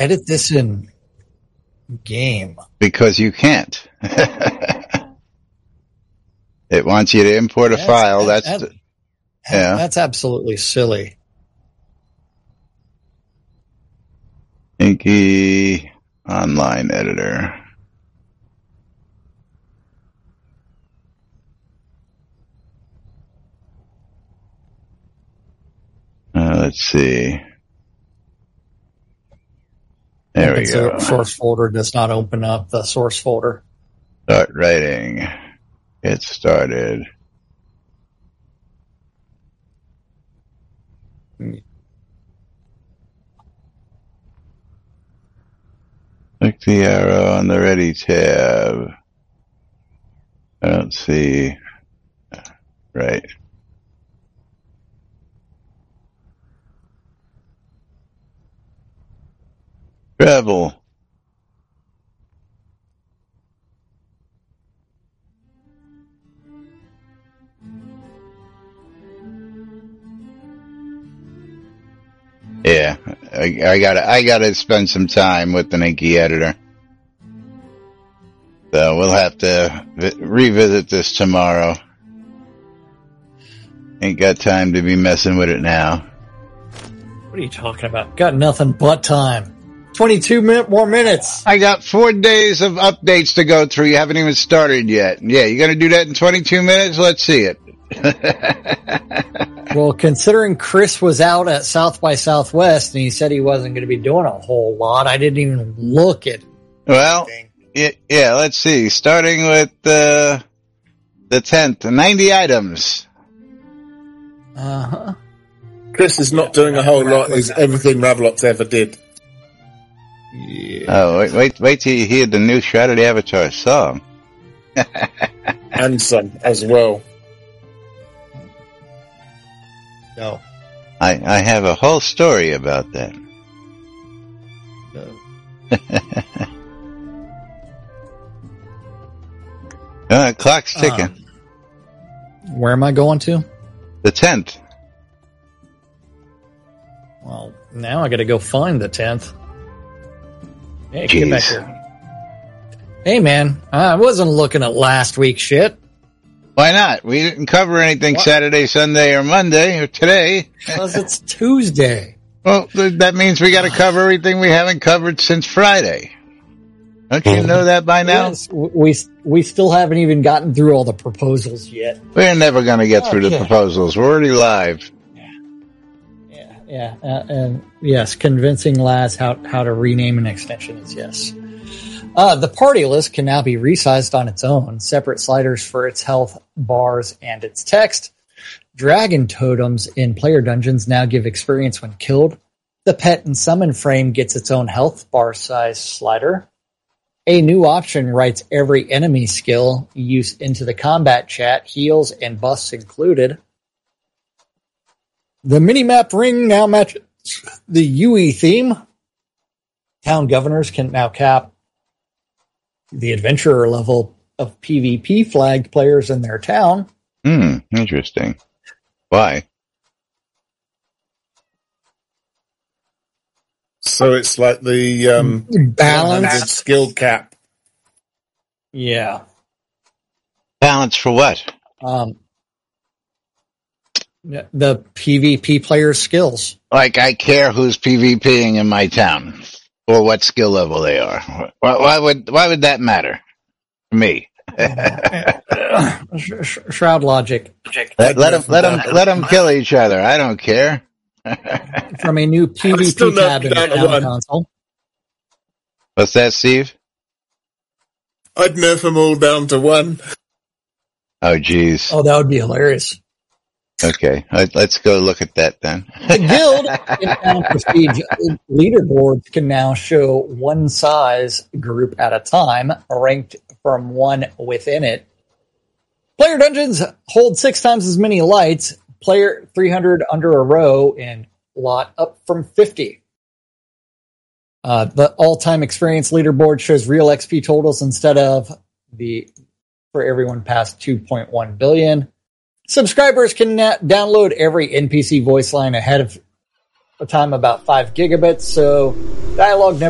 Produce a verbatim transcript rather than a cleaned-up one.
edit this in game? Because you can't. It wants you to import a that's, file. That, that's that, the, yeah. That's absolutely silly. Inky online editor. Uh, let's see. There we go. Source folder does not open up the source folder. Start writing. Get started. Click the arrow on the Ready tab. I don't see. Right. Travel. Yeah, I, I gotta, I gotta spend some time with the Inky editor. So we'll have to vi- revisit this tomorrow. Ain't got time to be messing with it now. What are you talking about? Got nothing but time. twenty-two minute, more minutes. I got four days of updates to go through. You haven't even started yet. Yeah, you gonna do that in twenty-two minutes? Let's see it. Well, considering Chris was out at South by Southwest and he said he wasn't going to be doing a whole lot, I didn't even look at Well, it, yeah, let's see. Starting with uh, the tenth, ninety items. Uh-huh. Chris is not doing a whole lot. Is everything Ravlox ever did. Yeah. Oh, wait, wait, wait till you hear the new Shrouded Avatar song. And some as well. No. I, I have a whole story about that. No. uh, clock's ticking. Um, where am I going to? The tenth. Well, now I got to go find the tenth. Hey, Jeez. get back here. Hey, man, I wasn't looking at last week's shit. Why not? We didn't cover anything What? Saturday, Sunday, or Monday, or today. Because it's Tuesday. Well, th- that means we got to cover everything we haven't covered since Friday. Don't you know that by now? Yes, we we still haven't even gotten through all the proposals yet. We're never going to get through the Okay. proposals. We're already live. Yeah, yeah, uh, and yes, convincing Laz how how to rename an extension is yes. Uh, the party list can now be resized on its own, separate sliders for its health bars and its text. Dragon totems in player dungeons now give experience when killed. The pet and summon frame gets its own health bar size slider. A new option writes every enemy skill used into the combat chat, heals and buffs included. The minimap ring now matches the U E theme. Town governors can now cap the adventurer level of PvP flagged players in their town. Hmm, interesting. Why? So it's like the um, Balance. skill cap. Yeah. Balance for what? Um, the PvP player's skills. Like, I care who's PvPing in my town, or what skill level they are. Why, why would why would that matter to me? Shroud logic. Let, let them let them let them kill each other. I don't care. From a new PvP tab in the town console. What's that, Steve? I'd nerf them all down to one. Oh, geez. Oh, that would be hilarious. Okay, let's go look at that then. The guild in Town Prestige leaderboards can now show one size group at a time, ranked from one within it. Player dungeons hold six times as many lights. Player three hundred under a row and lot up from fifty. Uh, the all-time experience leaderboard shows real X P totals instead of the for everyone past two point one billion. Subscribers can na- download every N P C voice line ahead of a time about five gigabits, so dialogue never